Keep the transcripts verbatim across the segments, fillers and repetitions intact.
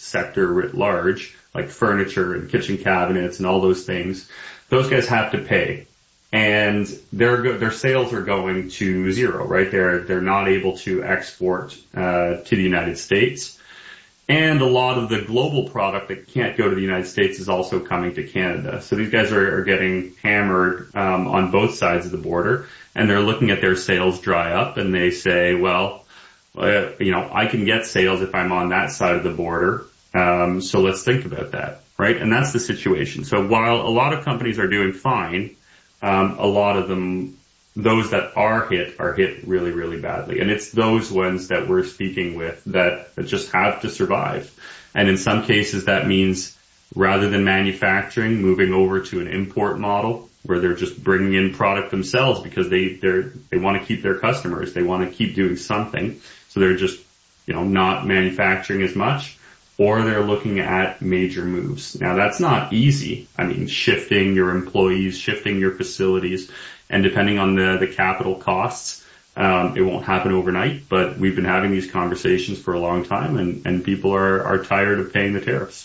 sector writ large, like furniture and kitchen cabinets and all those things, those guys have to pay. And their their sales are going to zero, right? They're they're not able to export uh, to the United States, and a lot of the global product that can't go to the United States is also coming to Canada. So these guys are, are getting hammered um, on both sides of the border, and they're looking at their sales dry up, and they say, well, uh, you know, I can get sales if I'm on that side of the border. Um, so let's think about that, right? And that's the situation. So while a lot of companies are doing fine, Um, a lot of them, those that are hit, are hit really, really badly. And it's those ones that we're speaking with that, that just have to survive. And in some cases, that means rather than manufacturing, moving over to an import model where they're just bringing in product themselves because they, they're, they want to keep their customers. They want to keep doing something. So they're just, you know, not manufacturing as much. Or they're looking at major moves. Now, that's not easy. I mean, shifting your employees, shifting your facilities, and depending on the, the capital costs, um, it won't happen overnight. But we've been having these conversations for a long time, and, and people are, are tired of paying the tariffs.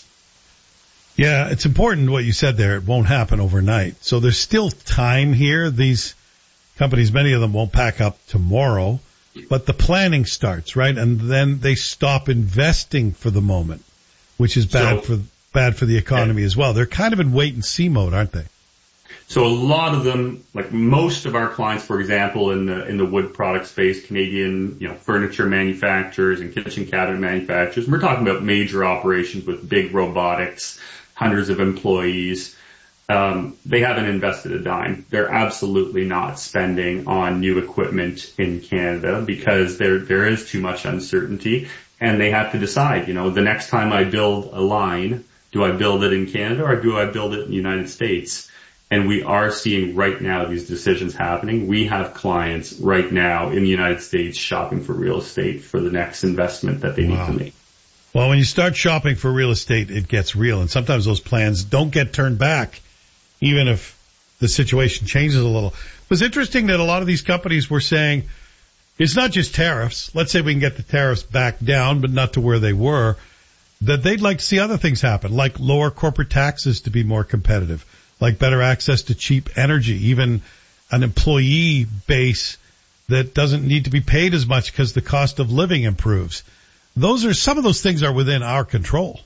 Yeah, it's important what you said there. It won't happen overnight. So there's still time here. These companies, many of them won't pack up tomorrow. But the planning starts, right? And then they stop investing for the moment, which is bad so, for bad for the economy yeah. as well. They're kind of in wait and see mode, aren't they? So a lot of them, like most of our clients, for example, in the in the wood product space, Canadian, you know, furniture manufacturers and kitchen cabinet manufacturers, we're talking about major operations with big robotics, hundreds of employees. Um, they haven't invested a dime. They're absolutely not spending on new equipment in Canada because there, there is too much uncertainty, and they have to decide, you know, the next time I build a line, do I build it in Canada or do I build it in the United States? And we are seeing right now these decisions happening. We have clients right now in the United States shopping for real estate for the next investment that they wow. need to make. Well, when you start shopping for real estate, it gets real, and sometimes those plans don't get turned back. Even if the situation changes a little. It was interesting that a lot of these companies were saying it's not just tariffs. Let's say we can get the tariffs back down, but not to where they were, that they'd like to see other things happen, like lower corporate taxes to be more competitive, like better access to cheap energy, even an employee base that doesn't need to be paid as much because the cost of living improves. Those are, some of those things are within our control.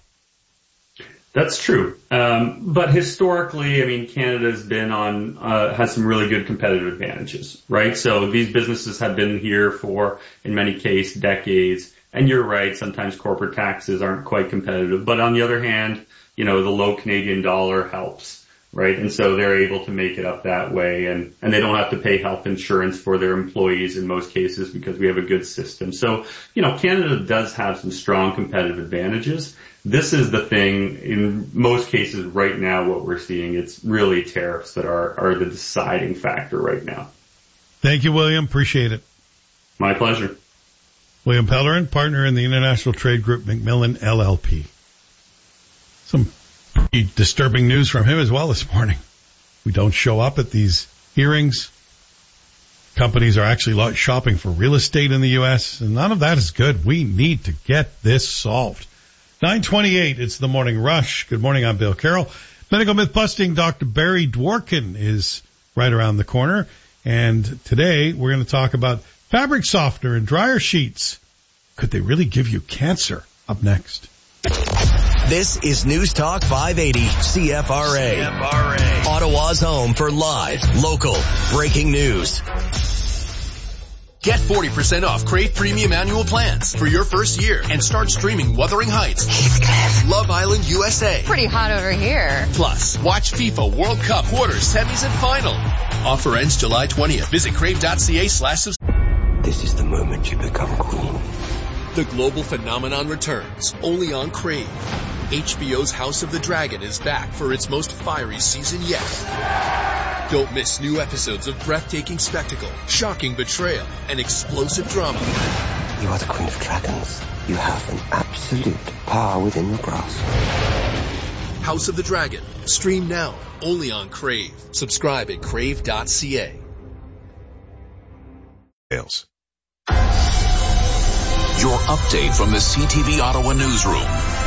That's true. Um, but historically, I mean, Canada's been on, uh, has some really good competitive advantages, right? So these businesses have been here for, in many cases, decades. And you're right, sometimes corporate taxes aren't quite competitive. But on the other hand, you know, the low Canadian dollar helps, right? And so they're able to make it up that way. And, and they don't have to pay health insurance for their employees in most cases because we have a good system. So, you know, Canada does have some strong competitive advantages. This is the thing, in most cases right now, what we're seeing, it's really tariffs that are, are the deciding factor right now. Thank you, William. Appreciate it. My pleasure. William Pellerin, partner in the International Trade Group, Macmillan L L P. Some pretty disturbing news from him as well this morning. We don't show up at these hearings. Companies are actually shopping for real estate in the U S, and none of that is good. We need to get this solved. nine twenty-eight, it's the Morning Rush. Good morning, I'm Bill Carroll. Medical myth-busting Doctor Barry Dworkin is right around the corner. And today we're going to talk about fabric softener and dryer sheets. Could they really give you cancer? Up next. This is News Talk five eighty C F R A. C F R A. Ottawa's home for live, local, breaking news. Get forty percent off Crave Premium Annual Plans for your first year and start streaming Wuthering Heights, Love Island U S A. Pretty hot over here. Plus, watch FIFA World Cup quarters, semis, and final. Offer ends July twentieth. Visit crave.ca slash subscribe. This is the moment you become queen. The global phenomenon returns, only on Crave. H B O's House of the Dragon is back for its most fiery season yet. Don't miss new episodes of breathtaking spectacle, shocking betrayal, and explosive drama. You are the Queen of Dragons. You have an absolute power within your grasp. House of the Dragon. Stream now, only on Crave. Subscribe at crave.ca. Your update from the C T V Ottawa newsroom.